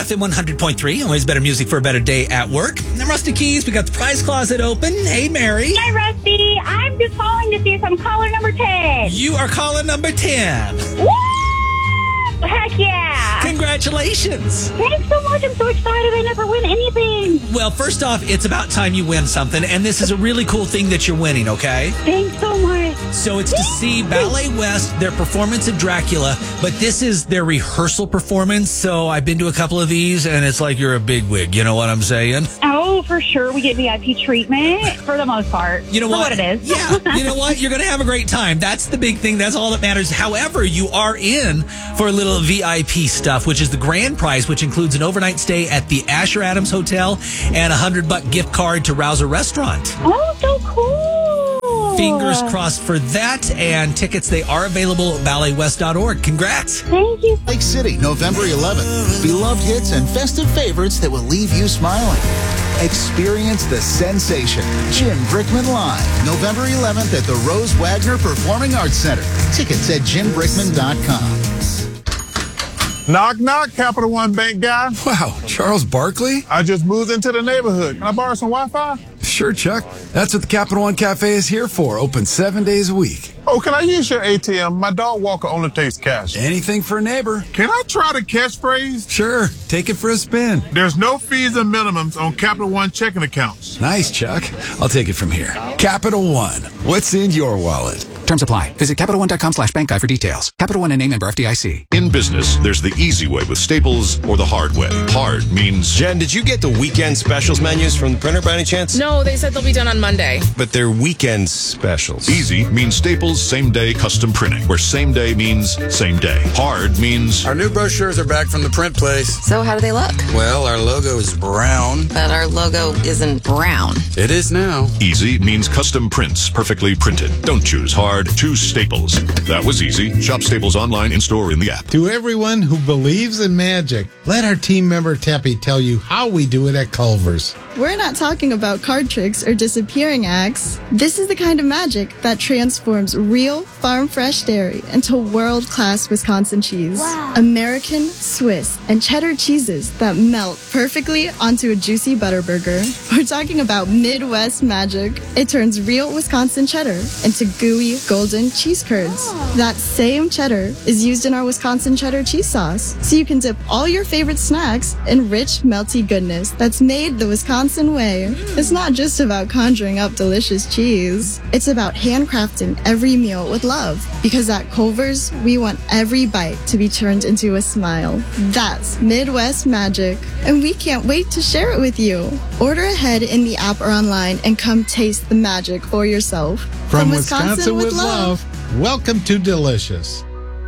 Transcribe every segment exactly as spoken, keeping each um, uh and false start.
F M one hundred point three. Always better music for a better day at work. I'm Rusty Keys. We got the prize closet open. Hey, Mary. Hi, Rusty. I'm just calling to see if I'm caller number ten. You are caller number ten. Woo! Heck yeah. Congratulations. Thanks so much. I'm so excited. I never win anything. Well, first off, it's about time you win something, and this is a really cool thing that you're winning, okay? Thanks so much. So it's to see Ballet West, their performance of Dracula, but this is their rehearsal performance, so I've been to a couple of these, and it's like you're a bigwig, you know what I'm saying? Oh, for sure. We get V I P treatment for the most part. You know for what? what it is. Yeah, you know what? You're going to have a great time. That's the big thing. That's all that matters. However, you are in for a little V I P stuff, which is the grand prize, which includes an overnight stay at the Asher Adams Hotel and a hundred buck gift card to Rouser Restaurant. Oh, so cool. Fingers crossed for that, and tickets, they are available at ballet west dot org. Congrats. Thank you. Lake City, November eleventh. Beloved hits and festive favorites that will leave you smiling. Experience the sensation. Jim Brickman Live, November eleventh at the Rose Wagner Performing Arts Center. Tickets at jim brickman dot com. Knock, knock, Capital One Bank guy. Wow, Charles Barkley? I just moved into the neighborhood. Can I borrow some Wi-Fi? Sure, Chuck. That's what the Capital One Cafe is here for. Open seven days a week. Oh, can I use your A T M? My dog walker only takes cash. Anything for a neighbor. Can I try the catchphrase? Sure, take it for a spin. There's no fees and minimums on Capital One checking accounts. Nice, Chuck. I'll take it from here. Capital One. What's in your wallet? Terms apply. Visit Capital One dot com slash bank guide for details. Capital One and name member F D I C. In business, there's the easy way with Staples or the hard way. Hard means... Jen, did you get the weekend specials menus from the printer by any chance? No, they said they'll be done on Monday. But they're weekend specials. Easy means Staples same-day custom printing, where same day means same day. Hard means... Our new brochures are back from the print place. So how do they look? Well, our logo is brown. But our logo isn't brown. It is now. Easy means custom prints, perfectly printed. Don't choose hard, choose Staples. That was easy. Shop Staples online, in-store, in the app. To everyone who believes in magic, let our team member Teppy tell you how we do it at Culver's. We're not talking about card tricks or disappearing acts. This is the kind of magic that transforms real farm-fresh dairy into world-class Wisconsin cheese. Wow. American, Swiss, and cheddar cheeses that melt perfectly onto a juicy butter burger. We're talking about Midwest magic. It turns real Wisconsin cheddar into gooey, golden cheese curds. Oh. That same cheddar is used in our Wisconsin cheddar cheese sauce, so you can dip all your favorite snacks in rich, melty goodness that's made the Wisconsin way. It's not just about conjuring up delicious cheese. It's about handcrafting every meal with love. Because at Culver's, we want every bite to be turned into a smile. That's Midwest magic, and we can't wait to share it with you. Order ahead in the app or online and come taste the magic for yourself. From, From Wisconsin, Wisconsin with, with love, love, welcome to Delicious.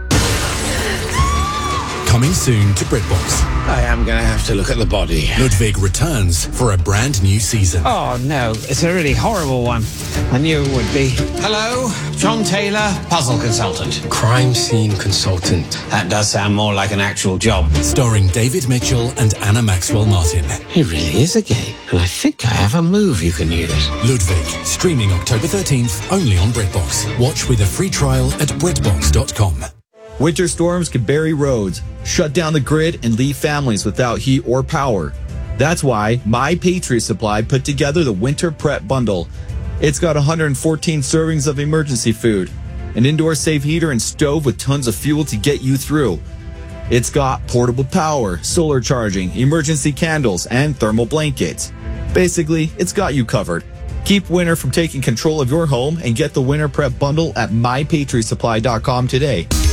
Coming soon to BritBox. I am going to have to look at the body. Ludwig returns for a brand new season. Oh, no. It's a really horrible one. I knew it would be. Hello, John Taylor, puzzle consultant. Crime scene consultant. That does sound more like an actual job. Starring David Mitchell and Anna Maxwell Martin. He really is a gay, and I think I have a move you can use. Ludwig, streaming October thirteenth, only on BritBox. Watch with a free trial at britbox dot com. Winter storms can bury roads, shut down the grid, and leave families without heat or power. That's why My Patriot Supply put together the Winter Prep Bundle. It's got one hundred fourteen servings of emergency food, an indoor safe heater and stove with tons of fuel to get you through. It's got portable power, solar charging, emergency candles, and thermal blankets. Basically, it's got you covered. Keep winter from taking control of your home and get the Winter Prep Bundle at my patriot supply dot com today.